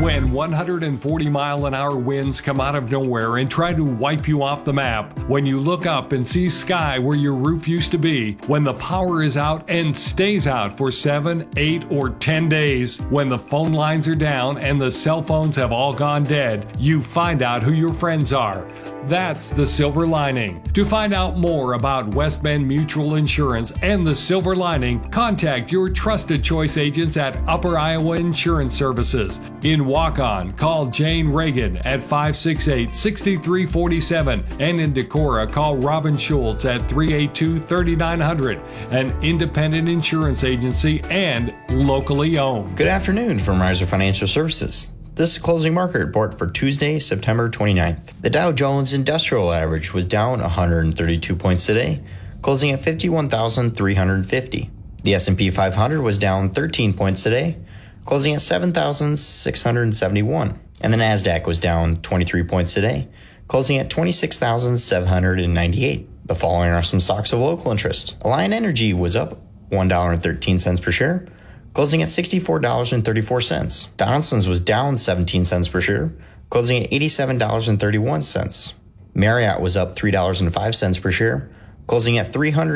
When 140-mile-an-hour winds come out of nowhere and try to wipe you off the map, when you look up and see sky where your roof used to be, when the power is out and stays out for 7, 8, or 10 days, when the phone lines are down and the cell phones have all gone dead, you find out who your friends are. That's the silver lining. To find out more about West Bend Mutual Insurance and the silver lining, contact your trusted choice agents at Upper Iowa Insurance Services. In Waukon, call Jane Reagan at 568-6347, and in Decorah, call Robin Schultz at 382-3900, an independent insurance agency and locally owned. Good afternoon from Riser Financial Services. This is the closing market report for Tuesday, September 29th. The Dow Jones Industrial Average was down 132 points today, closing at 51,350. The S&P 500 was down 13 points today, closing at 7,671. And the NASDAQ was down 23 points today, closing at 26,798. The following are some stocks of local interest. Alliant Energy was up $1.13 per share, closing at $64.34. Donaldson's was down 17 cents per share, closing at $87.31. Marriott was up $3.05 per share, closing at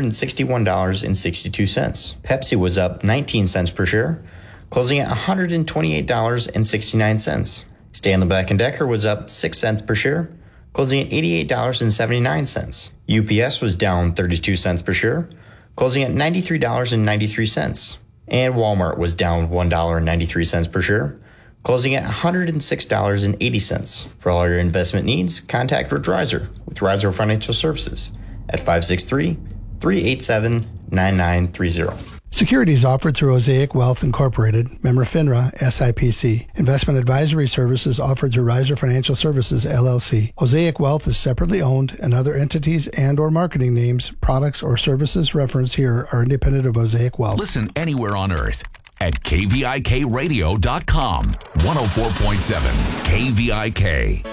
$361.62. Pepsi was up 19 cents per share, closing at $128.69. Stanley Black & Decker was up 6 cents per share, closing at $88.79. UPS was down 32 cents per share, closing at $93.93. And Walmart was down $1.93 per share, closing at $106.80. For all your investment needs, contact Rich Riser with Riser Financial Services at 563-387-9930. Securities offered through Osaic Wealth Incorporated, member FINRA, SIPC. Investment advisory services offered through Riser Financial Services, LLC. Osaic Wealth is separately owned, and other entities and or marketing names, products, or services referenced here are independent of Osaic Wealth. Listen anywhere on earth at kvikradio.com. 104.7 KVIK.